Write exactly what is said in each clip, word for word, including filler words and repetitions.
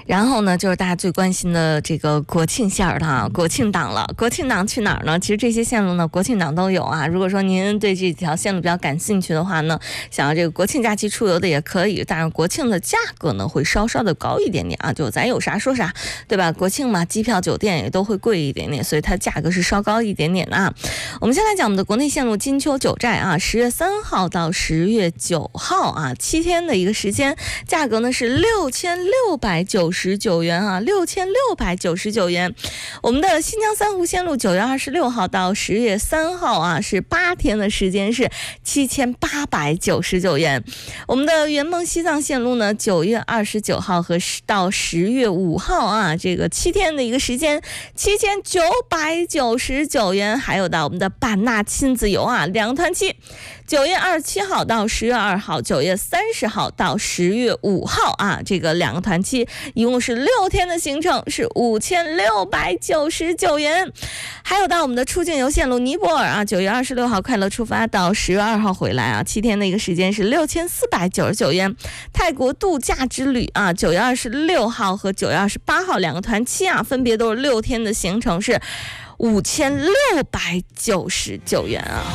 然后呢，就是大家最关心的这个国庆线儿的啊，国庆档了。国庆档去哪儿呢？其实这些线路呢，国庆档都有啊。如果说您对这条线路比较感兴趣的话呢，想要这个国庆假期出游的也可以，但是国庆的价格呢会稍稍的高一点点啊。就咱有啥说啥，对吧？国庆嘛，机票、酒店也都会贵一点点，所以它价格是稍高一点点的啊。我们先来讲我们的国内线路金秋九寨啊，十月三号到十月九号啊，七天的一个时间，价格呢是六千六百九十九元啊，六千六百九十九元。我们的新疆三湖线路九月二十六号到十月三号啊，是八天的时间，是七千八百九十九元。我们的圆梦西藏线路呢，九月二十九号和到十月五号啊，这个七天的一个时间，七千九百九十九元。还有到我们的版纳亲子游啊，两个团期，九月二十七号到十月二号，九月三十号到十月五号啊，这个两个团期一共是六天的行程，是五千六百九十九元。还有到我们的出境游线路尼泊尔啊，九月二十六号快乐出发到十月二号回来啊，七天的一个时间是六千四百九十九元。泰国度假之旅啊，九月二十六号和九月二十八号两个团期啊，分别都是六天的行程，是五千六百九十九元啊。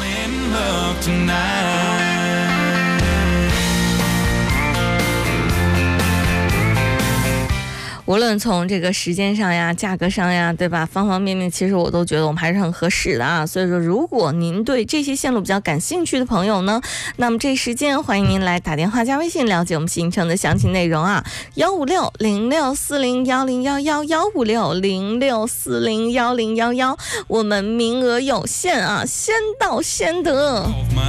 无论从这个时间上呀、价格上呀，对吧？方方面面，其实我都觉得我们还是很合适的啊。所以说，如果您对这些线路比较感兴趣的朋友呢，那么这时间欢迎您来打电话加微信了解我们行程的详情内容啊，幺五六零六四零幺零幺幺幺五六零六四零幺零幺幺，我们名额有限啊，先到先得。